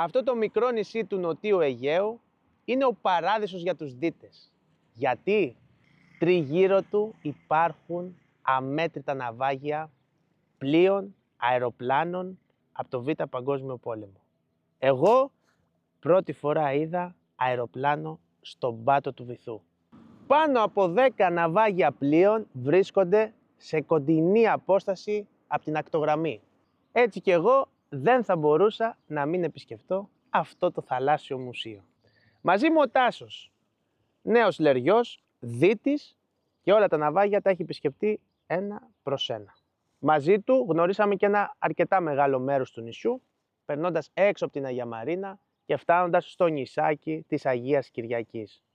Αυτό το μικρό νησί του Νοτίου Αιγαίου είναι ο παράδεισος για τους δίτες. Γιατί τριγύρω του υπάρχουν αμέτρητα ναυάγια πλοίων, αεροπλάνων από το Β' Παγκόσμιο Πόλεμο. Εγώ πρώτη φορά είδα αεροπλάνο στον πάτο του βυθού. Πάνω από 10 ναυάγια πλοίων βρίσκονται σε κοντινή απόσταση από την ακτογραμμή. Έτσι και εγώ δεν θα μπορούσα να μην επισκεφτώ αυτό το θαλάσσιο μουσείο. Μαζί μου ο Τάσος, νέος λεριός, δίτης, και όλα τα ναυάγια τα έχει επισκεφτεί ένα προς ένα. Μαζί του γνωρίσαμε και ένα αρκετά μεγάλο μέρος του νησιού, περνώντας έξω από την Αγία Μαρίνα και φτάνοντας στο νησάκι της Αγίας Κυριακής.